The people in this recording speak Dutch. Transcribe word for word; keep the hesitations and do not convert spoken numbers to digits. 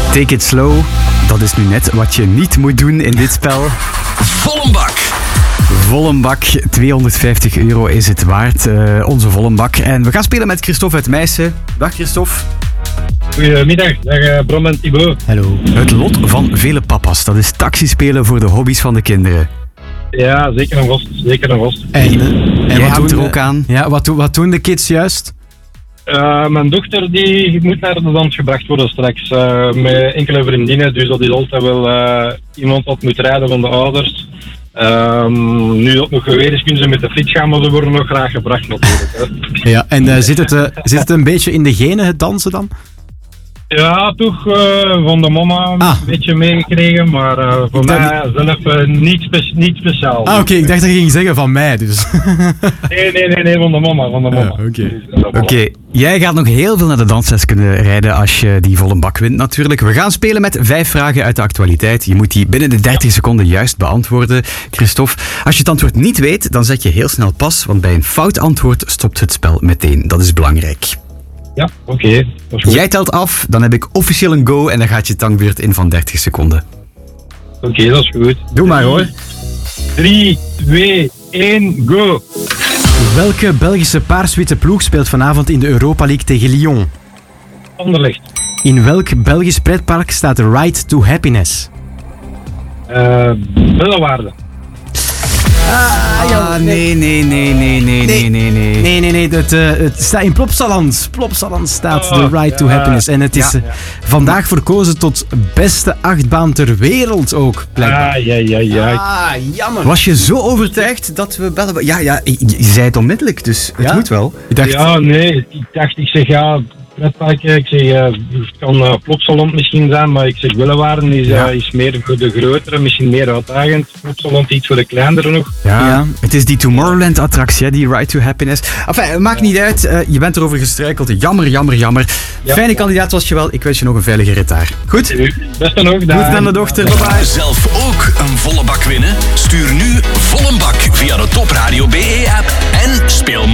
Take it slow, dat is nu net wat je niet moet doen in dit spel. Volle bak. Volle bak, tweehonderdvijftig euro is het waard, uh, onze volle bak. En we gaan spelen met Christophe uit Meissen. Dag Christophe. Goedemiddag, dag uh, Brom en Thibaut. Hallo. Het lot van vele papa's, dat is taxispelen voor de hobby's van de kinderen. Ja, zeker een vast, zeker een vast. En, uh, en Jij wat houdt doen er ook aan? Ja, wat, doen- wat doen de kids juist? Uh, mijn dochter die moet naar de dans gebracht worden straks, uh, met enkele vriendinnen, dus dat is altijd wel uh, iemand dat moet rijden van de ouders. Um, nu dat nog geweest is, kunnen ze met de fiets gaan, maar ze worden nog graag gebracht natuurlijk. Hè. Ja, en uh, zit, het, uh, zit het een beetje in de genen, het dansen dan? Ja, toch uh, van de mama Ah. een beetje meegekregen, maar uh, voor Ik dacht- mij zelf uh, niet, spe- niet speciaal. Ah, oké, ik dacht dat je ging zeggen van mij, dus. Nee, nee, nee, nee, van de mama, van de mama. Ah, oké. Dus, uh, Oké, okay. Jij gaat nog heel veel naar de dansles kunnen rijden als je die volle bak wint natuurlijk. We gaan spelen met vijf vragen uit de actualiteit. Je moet die binnen de dertig seconden juist beantwoorden, Christophe. Als je het antwoord niet weet, dan zet je heel snel pas, want bij een fout antwoord stopt het spel meteen. Dat is belangrijk. Ja, oké. Okay, dat is goed. Jij telt af, dan heb ik officieel een go en dan gaat je tangbeurt in van dertig seconden. Oké, okay, dat is goed. Doe maar hoor. drie, twee, één, go! Welke Belgische paars-witte ploeg speelt vanavond in de Europa League tegen Lyon? Anderlecht. In welk Belgisch pretpark staat de Ride to Happiness? Uh, Bellewaarde. Ah, nee, nee, nee, nee, nee, nee, nee, nee. Nee, nee, nee, het, uh, het staat in Plopsaland. Plopsaland staat Oh, de Ride to ja. Happiness. En het is Ja. uh, vandaag verkozen tot beste achtbaan ter wereld ook, blijkbaar. Ah, ja, ja, ja. Ah, jammer. Was je zo overtuigd dat we bellen? Ja, ja, je je zei het onmiddellijk, dus het Ja? moet wel. Ik dacht, Ja, nee, ik dacht, ik zeg ja, pretparken, ik zeg, uh, het kan uh, Plopsaland misschien zijn, maar ik zeg Bellewaarde is, uh, Ja. is meer voor de grotere, misschien meer uitdagend. Plopsaland iets voor de kleinere nog. Ja, Ja. het is die Tomorrowland-attractie, hè, die Ride to Happiness. Enfin, maakt niet uit, uh, je bent erover gestruikeld. Jammer, jammer, jammer. Ja. Fijne kandidaat was je wel. Ik wens je nog een veilige rit daar. Goed? Beste nog, Goed daar. aan de dochter. Bye-bye. Zelf ook een volle bak winnen? Stuur nu volle bak via de Top Radio B E-app en speel